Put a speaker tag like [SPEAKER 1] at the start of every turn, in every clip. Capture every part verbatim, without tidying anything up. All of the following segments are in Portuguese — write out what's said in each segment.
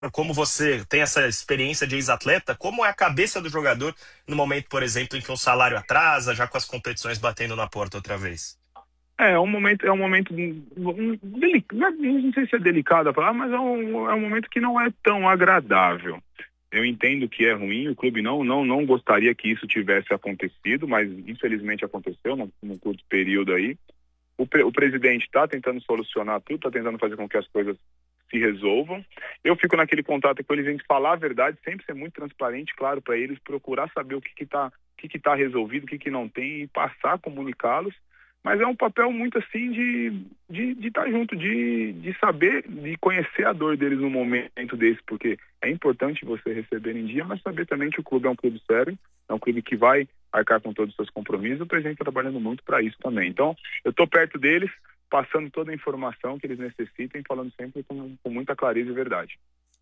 [SPEAKER 1] como você tem essa experiência de ex-atleta, como é a cabeça do jogador no momento, por exemplo, em que um salário atrasa, já com as competições batendo na porta outra vez?
[SPEAKER 2] É, é um momento, é um momento, um, um, deli- não é- não sei se é delicado a palavra, mas é um, é um momento que não é tão agradável. Eu entendo que é ruim, o clube não, não, não gostaria que isso tivesse acontecido, mas infelizmente aconteceu num, num curto período aí. O, pre- o presidente está tentando solucionar tudo, está tentando fazer com que as coisas se resolvam. Eu fico naquele contato com eles, a gente falar a verdade, sempre ser muito transparente, claro, para eles, procurar saber o que que está, o que que tá resolvido, o que que não tem, e passar, comunicá-los. Mas é um papel muito assim de de de estar junto, de, de saber, de conhecer a dor deles no momento desse, porque é importante você receber em dia, mas saber também que o clube é um clube sério, é um clube que vai arcar com todos os seus compromissos, e o presidente está trabalhando muito para isso também. Então, eu estou perto deles, passando toda a informação que eles necessitem, falando sempre com, com muita clareza e verdade.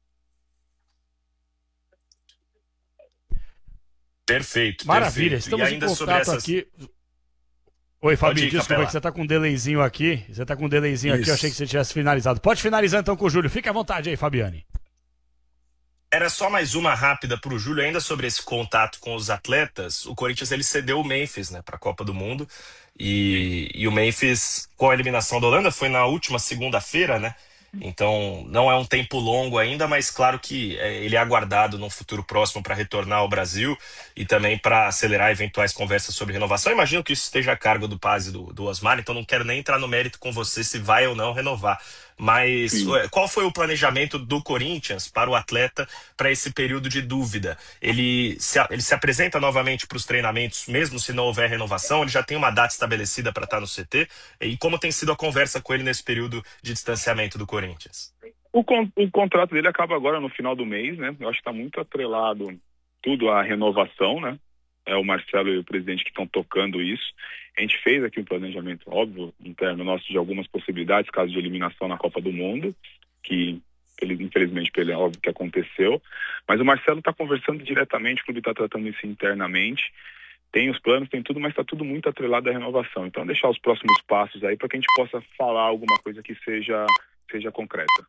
[SPEAKER 1] Perfeito,
[SPEAKER 3] Maravilha,
[SPEAKER 1] perfeito. E
[SPEAKER 3] estamos em
[SPEAKER 1] ainda sobre
[SPEAKER 3] contato
[SPEAKER 1] essas.
[SPEAKER 3] aqui. Oi,
[SPEAKER 1] Pode
[SPEAKER 3] Fabinho,
[SPEAKER 1] ir,
[SPEAKER 3] desculpa que
[SPEAKER 1] Capela.
[SPEAKER 3] você tá com um delayzinho aqui. Você tá com um delayzinho aqui, eu achei que
[SPEAKER 1] Isso.
[SPEAKER 3] você tivesse finalizado. Pode finalizar então com o Júlio. Fica à vontade aí, Fabiane.
[SPEAKER 1] Era só mais uma rápida para o Júlio, ainda sobre esse contato com os atletas. O Corinthians ele cedeu o Memphis, né, para a Copa do Mundo. E, e o Memphis, com a eliminação da Holanda, foi na última segunda-feira, né? Então não é um tempo longo ainda, mas claro que é, ele é aguardado num futuro próximo para retornar ao Brasil e também para acelerar eventuais conversas sobre renovação. Eu imagino que isso esteja a cargo do Paz e do, do Osmar, então não quero nem entrar no mérito com você se vai ou não renovar. Mas
[SPEAKER 2] Sim.
[SPEAKER 1] ué, qual foi o planejamento do Corinthians para o atleta para esse período de dúvida? Ele se, ele se apresenta novamente para os treinamentos, mesmo se não houver renovação? Ele já tem uma data estabelecida para estar no C T? E como tem sido a conversa com ele nesse período de distanciamento do Corinthians?
[SPEAKER 2] O, con o contrato dele acaba agora no final do mês, né? Eu acho que está muito atrelado tudo à renovação, né? É o Marcelo e o presidente que estão tocando isso. A gente fez aqui um planejamento, óbvio, interno nosso de algumas possibilidades, caso de eliminação na Copa do Mundo, que ele, infelizmente, ele, é óbvio que aconteceu. Mas o Marcelo está conversando diretamente, o clube está tratando isso internamente. Tem os planos, tem tudo, mas está tudo muito atrelado à renovação. Então, deixar os próximos passos aí para que a gente possa falar alguma coisa que seja, seja concreta.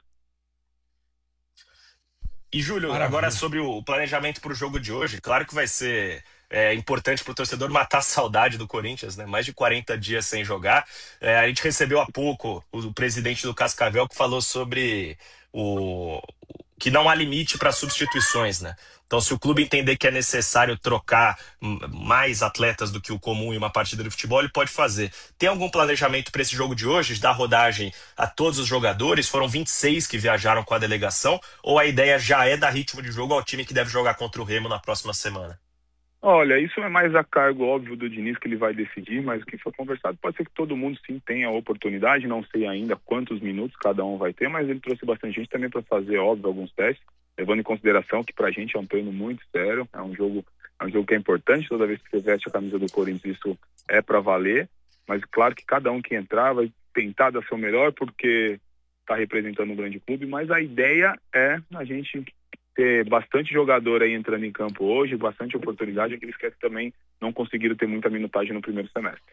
[SPEAKER 1] E, Júlio, agora
[SPEAKER 3] Maravilha.
[SPEAKER 1] sobre o planejamento para o jogo de hoje, claro que vai ser é, importante para o torcedor matar a saudade do Corinthians, né? Mais de quarenta dias sem jogar. É, a gente recebeu há pouco o presidente do Cascavel que falou sobre o que não há limite para substituições, né? Então, se o clube entender que é necessário trocar hum, mais atletas do que o comum em uma partida de futebol, ele pode fazer. Tem algum planejamento para esse jogo de hoje, de dar rodagem a todos os jogadores? Foram vinte e seis que viajaram com a delegação, ou a ideia já é dar ritmo de jogo ao time que deve jogar contra o Remo na próxima semana?
[SPEAKER 2] Olha, isso é mais a cargo óbvio do Diniz que ele vai decidir, mas o que foi conversado pode ser que todo mundo sim tenha a oportunidade, não sei ainda quantos minutos cada um vai ter, mas ele trouxe bastante gente também para fazer, óbvio, alguns testes, levando em consideração que pra gente é um treino muito sério, é um jogo, é um jogo que é importante, toda vez que você veste a camisa do Corinthians isso é para valer, mas claro que cada um que entrar vai tentar dar seu melhor porque está representando um grande clube, mas a ideia é a gente ter bastante jogador aí entrando em campo hoje, bastante oportunidade, aqueles que também não conseguiram ter muita minutagem no primeiro semestre.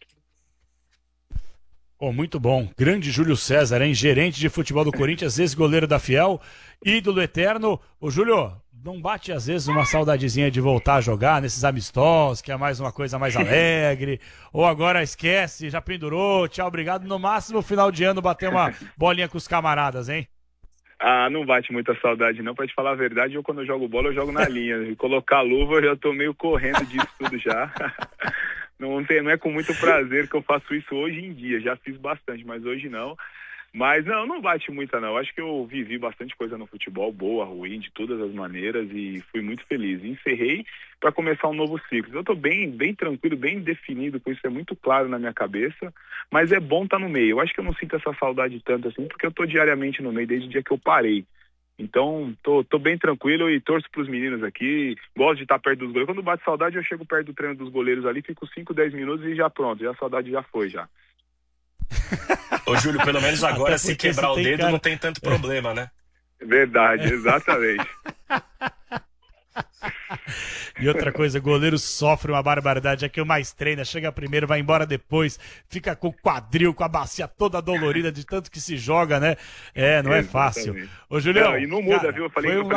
[SPEAKER 3] Oh, muito bom. Grande Júlio César, hein? Gerente de futebol do Corinthians, ex-goleiro da Fiel, ídolo eterno. Ô, Júlio, não bate às vezes uma saudadezinha de voltar a jogar nesses amistosos, que é mais uma coisa mais alegre? Ou agora esquece, já pendurou, tchau, obrigado. No máximo, final de ano, bater uma bolinha com os camaradas, hein?
[SPEAKER 2] Ah, não bate muita saudade não, pra te falar a verdade, eu quando eu jogo bola eu jogo na linha, e colocar luva eu já tô meio correndo disso tudo já. Não, tem, não é com muito prazer que eu faço isso hoje em dia, já fiz bastante, mas hoje não. Mas não, não bate muita não. Acho que eu vivi bastante coisa no futebol, boa, ruim, de todas as maneiras e fui muito feliz. Encerrei para começar um novo ciclo. Eu estou bem, bem tranquilo, bem definido com isso, é muito claro na minha cabeça, mas é bom estar no meio. Eu acho que eu não sinto essa saudade tanto assim, porque eu estou diariamente no meio desde o dia que eu parei. Então, tô, tô bem tranquilo e torço pros meninos aqui. Gosto de estar perto dos goleiros. Quando bate saudade, eu chego perto do treino dos goleiros ali, fico cinco, dez minutos e já pronto. Já a saudade já foi, já.
[SPEAKER 1] Ô, Júlio, pelo menos
[SPEAKER 3] Até
[SPEAKER 1] agora, se
[SPEAKER 3] porque você
[SPEAKER 1] quebrar o
[SPEAKER 3] tem
[SPEAKER 1] dedo, não
[SPEAKER 3] cara.
[SPEAKER 1] tem tanto problema, né?
[SPEAKER 2] Verdade, exatamente.
[SPEAKER 3] E outra coisa, goleiro sofre uma barbaridade, é que o mais treina, chega primeiro, vai embora depois, fica com o quadril, com a bacia toda dolorida de tanto que se joga, né? É, não é fácil.
[SPEAKER 2] Exatamente.
[SPEAKER 3] Ô, Julião,
[SPEAKER 2] Não, e não muda,
[SPEAKER 3] cara,
[SPEAKER 2] viu? Eu falei
[SPEAKER 3] foi
[SPEAKER 2] que
[SPEAKER 3] um